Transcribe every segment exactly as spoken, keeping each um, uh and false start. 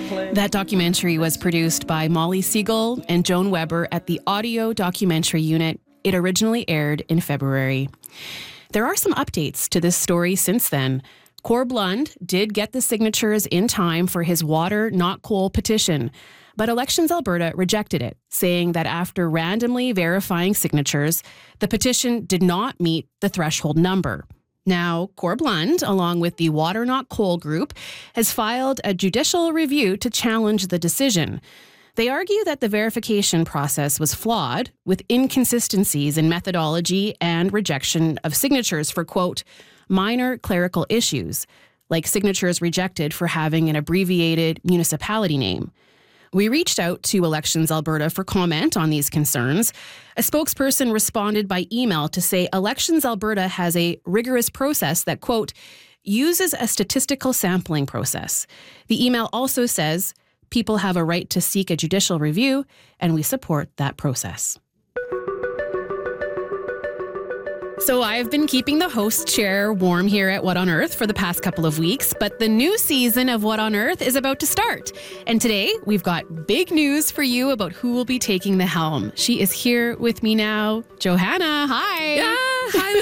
That documentary was produced by Molly Siegel and Joan Weber at the Audio Documentary Unit. It originally aired in February. There are some updates to this story since then. Corb Lund did get the signatures in time for his water, not coal petition, but Elections Alberta rejected it, saying that after randomly verifying signatures, the petition did not meet the threshold number. Now, Corb Lund, along with the Water Not Coal group, has filed a judicial review to challenge the decision. They argue that the verification process was flawed, with inconsistencies in methodology and rejection of signatures for, quote, minor clerical issues, like signatures rejected for having an abbreviated municipality name. We reached out to Elections Alberta for comment on these concerns. A spokesperson responded by email to say Elections Alberta has a rigorous process that, quote, uses a statistical sampling process. The email also says people have a right to seek a judicial review, and we support that process. So I've been keeping the host chair warm here at What on Earth for the past couple of weeks, but the new season of What on Earth is about to start. And today we've got big news for you about who will be taking the helm. She is here with me now. Johanna, hi. Yeah, hi,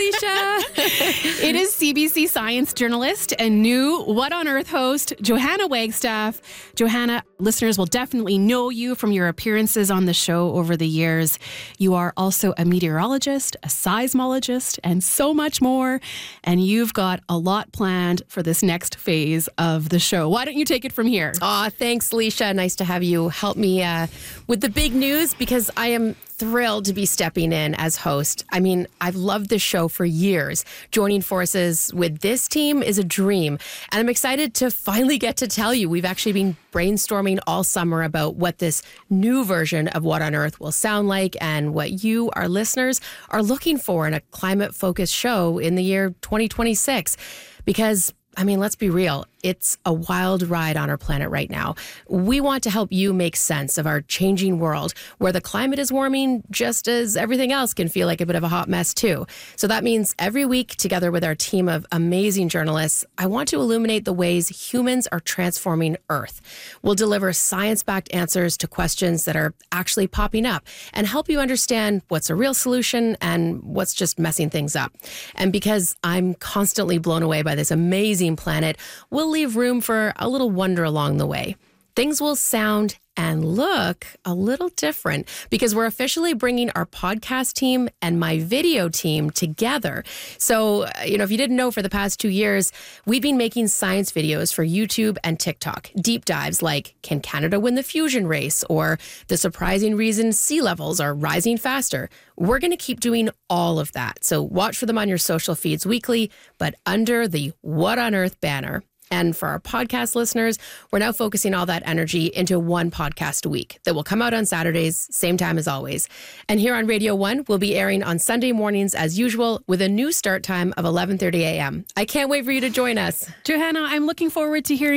Leisha. It is C B C science journalist and new What on Earth host, Johanna Wagstaff. Johanna, listeners will definitely know you from your appearances on the show over the years. You are also a meteorologist, a seismologist, and so much more. And you've got a lot planned for this next phase of the show. Why don't you take it from here? Aw, thanks, Leisha. Nice to have you help me uh, with the big news, because I am thrilled to be stepping in as host. I mean, I've loved this show for years. Joining forces with this team is a dream. And I'm excited to finally get to tell you. We've actually been brainstorming all summer about what this new version of What on Earth will sound like and what you, our listeners, are looking for in a climate-focused show in the year twenty twenty-six. Because, I mean, let's be real. It's a wild ride on our planet right now. We want to help you make sense of our changing world where the climate is warming just as everything else can feel like a bit of a hot mess too. So that means every week, together with our team of amazing journalists, I want to illuminate the ways humans are transforming Earth. We'll deliver science-backed answers to questions that are actually popping up and help you understand what's a real solution and what's just messing things up. And because I'm constantly blown away by this amazing planet, we'll leave room for a little wonder along the way. Things will sound and look a little different because we're officially bringing our podcast team and my video team together. So, you know, if you didn't know, for the past two years, we've been making science videos for YouTube and TikTok. Deep dives like, can Canada win the fusion race? Or the surprising reason sea levels are rising faster. We're going to keep doing all of that. So watch for them on your social feeds weekly, but under the What on Earth banner. And for our podcast listeners, we're now focusing all that energy into one podcast a week that will come out on Saturdays, same time as always. And here on Radio One, we'll be airing on Sunday mornings as usual with a new start time of eleven thirty a.m. I can't wait for you to join us. Johanna, I'm looking forward to hearing